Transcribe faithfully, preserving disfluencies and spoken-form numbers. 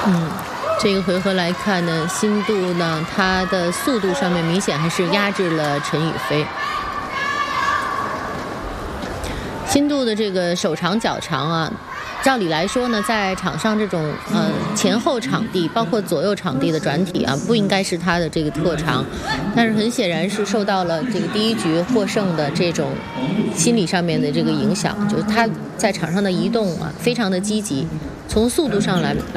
嗯，这个回合来看呢，新度呢，他的速度上面明显还是压制了陈雨菲。新度的这个手长脚长啊，照理来说呢，在场上这种呃前后场地，包括左右场地的转体啊，不应该是他的这个特长，但是很显然是受到了这个第一局获胜的这种心理上面的这个影响，就是他在场上的移动啊，非常的积极，从速度上来。